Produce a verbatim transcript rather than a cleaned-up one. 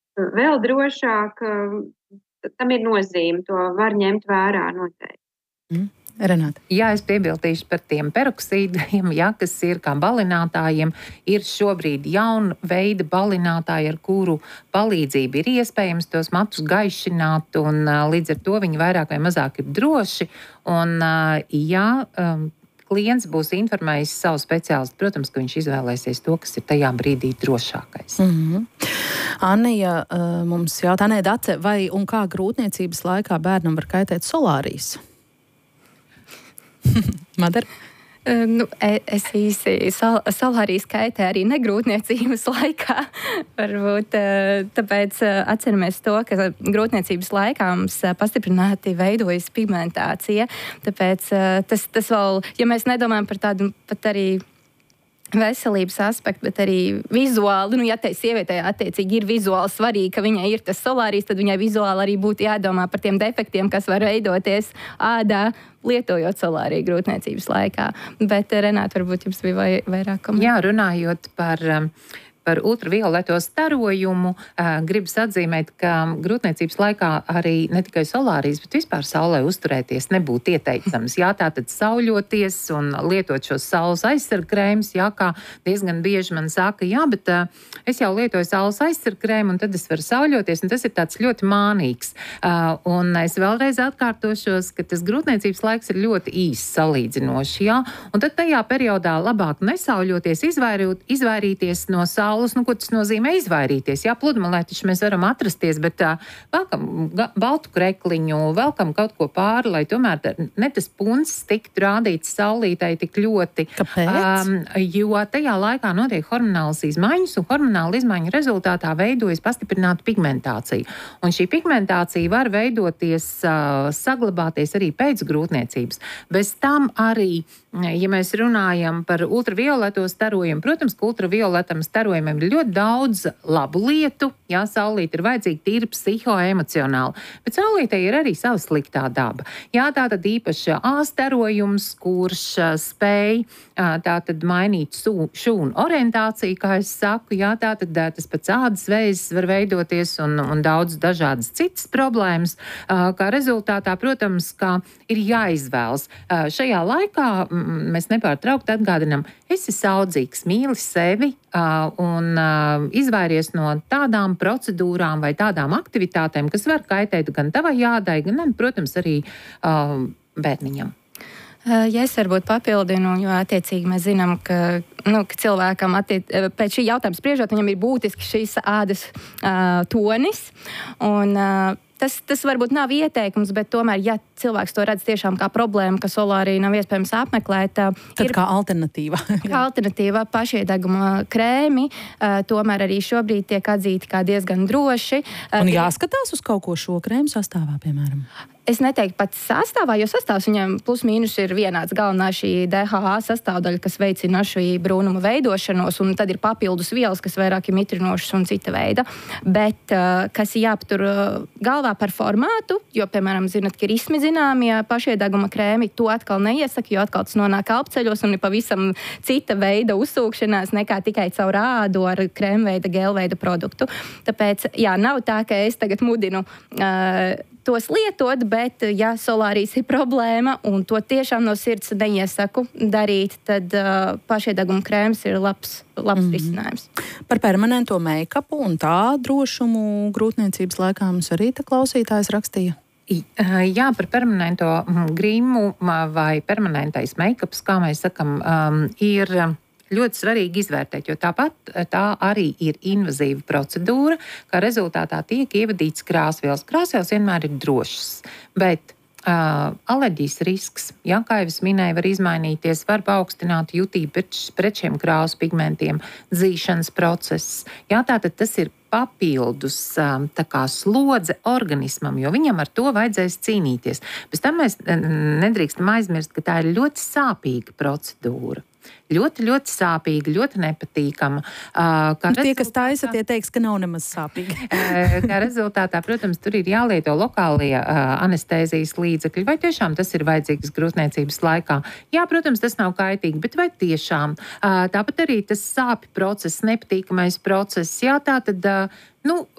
vēl drošāk, tam ir nozīme, to var ņemt vērā noteikti. Mm. Renāta. Jā, es piebildīšu par tiem peroksīdiem, ja, kas ir kā balinātājiem. Ir šobrīd jauna veida balinātāji, ar kuru palīdzību ir iespējams tos matus gaišināt, un līdz ar to viņi vairāk vai mazāk ir droši. Un, jā, klients būs informējis savu speciālistu, protams, ka viņš izvēlēsies to, kas ir tajā brīdī drošākais. Mm-hmm. Anija mums jautā, Anē Dace, vai un kā grūtniecības laikā bērnam var kaitēt solārijas? Madara? Uh, nu, es īsi sol, solārijas kaitē arī negrūtniecības laikā. Varbūt uh, tāpēc uh, atceramies to, ka grūtniecības laikā mums uh, pastiprināti veidojas pigmentācija. Tāpēc uh, tas, tas vēl, ja mēs nedomājam par tādu pat arī veselības aspektu, bet arī vizuāli, nu, ja tai sievietei attiecīgi ir vizuāli svarīgi, ka viņai ir tas solārijas, tad viņai vizuāli arī būtu jādomā par tiem defektiem, kas var veidoties ādā, lietojot solāriju grūtniecības laikā. Bet, Renāta, varbūt jums bija vai, vairāk komentāru? Jā, runājot par... Um, Par ultravioleto starojumu uh, gribas atzīmēt, ka grūtniecības laikā arī ne tikai solārijas, bet vispār saulē uzturēties nebūtu ieteicams. Jā, tātad sauļoties un lietot šos saules aizsargkrēmus, jā, kā diezgan bieži man saka, jā, bet uh, es jau lietoju saules aizsargkrēmu un tad es varu sauļoties, un tas ir tāds ļoti mānīgs. Uh, un es vēlreiz atkārtošos, ka tas grūtniecības laiks ir ļoti īss salīdzinoši, jā, un tad tajā periodā labāk nesauļoties, izvairīt, izvairīties no saules. Nu, ko tas nozīmē izvairīties? Jā, pludmalē taču mēs varam atrasties, bet uh, velkam baltu krekliņu, velkam kaut ko pāri, lai tomēr tā, ne tas puncis tiktu rādīts saulītai tik ļoti. Kāpēc? Um, jo tajā laikā notiek hormonālas izmaiņas, un hormonāla izmaiņu rezultātā veidojas pastiprināta pigmentācija. Un šī pigmentācija var veidoties, uh, saglabāties arī pēc grūtniecības. Bez tam arī, ja mēs runājam par ultravioleto starojumu, protams, ka ultravioletam starojumam ir ļoti daudz labu lietu. Jā, saulīte ir vajadzīga tīri psihoemocionāli, bet saulītei ir arī sava sliktā daba. Jā, tātad īpaši A starojums, kurš spēj tātad mainīt šūnu orientāciju, kā es saku, jā, tātad tas pats ādas vēzis var veidoties un, un daudz dažādas citas problēmas. Kā rezultātā, protams, kā ir jāizvēlas. Šajā laikā mēs nepārtraukti atgādinām, esi saudzīgs, mīli sevi un izvairies no tādām procedūrām vai tādām aktivitātēm, kas var kaitēt gan tavai ādai, gan, protams, arī bērniņam. Ja es varbūt papildinu, jo attiecīgi mēs zinām, ka, nu, ka cilvēkam attiec, pēc šī jautājuma spriežot, viņam ir būtiski šīs ādas uh, tonis. Un, uh, tas, tas varbūt nav ieteikums, bet tomēr, ja cilvēks to redz tiešām kā problēmu, ka solāriju nav iespējams apmeklēt. Tad ir, kā alternatīva. kā alternatīva pašiedeguma krēmi, uh, tomēr arī šobrīd tiek atzīti kā diezgan droši. Uh, Un jāskatās uz kaut ko šo krēmu sastāvā, piemēram? Es neteiktu pats sastāvā, jo sastāvs viņam plus mīnus ir vienāds. Galvenā šī D H A sastāvdaļa, kas veicina šī brūnuma veidošanos, un tad ir papildus vielas, kas vairāk ir mitrinošas un cita veida. Bet uh, kas ir jāpatur uh, galvā par formātu, jo, piemēram, zinat, ka ir izsmidzināmie pašiedeguma krēmi, to atkal neiesaka, jo atkal tas nonāk elpceļos un ir pavisam cita veida uzsūkšanās nekā tikai caur ādu ar krēmveida, gelveida produktu. Tāpēc, jā, nav tā, ka es tagad mudinu uh, tos lietot, bet, ja solārijas ir problēma un to tiešām no sirds neiesaku darīt, tad uh, pašiedeguma krēms ir labs, labs mm-hmm. risinājums. Par permanento make-upu un tā drošumu grūtniecības laikā mums arī te klausītājs rakstīja. Jā, par permanento grimu vai permanentais make-ups, kā mēs sakam, um, ir ļoti svarīgi izvērtēt, jo tāpat tā arī ir invazīva procedūra, kā rezultātā tiek ievadīts krāsvielas. Krāsvielas vienmēr ir drošas, bet uh, alerģijas risks, ja, kā jau es minēju, var izmainīties, var paaugstināt jutību pret, pret šiem krāsu pigmentiem, dzīšanas process. Jā, tātad tas ir papildus tā kā slodze organismam, jo viņam ar to vajadzēs cīnīties. Bez tam mēs nedrīkstam aizmirst, ka tā ir ļoti sāpīga procedūra. Ļoti, ļoti sāpīga, ļoti nepatīkama. Uh, tie, kas taisa, tie teiks, ka nav nemaz sāpīgi. uh, kā rezultātā, protams, tur ir jālieto lokālie uh, anestēzijas līdzekļi. Vai tiešām tas ir vajadzīgs grūtniecības laikā? Jā, protams, tas nav kaitīgi, bet vai tiešām? Uh, tāpat arī tas sāpju process, nepatīkamais process. Jā, tā tad, uh, nu,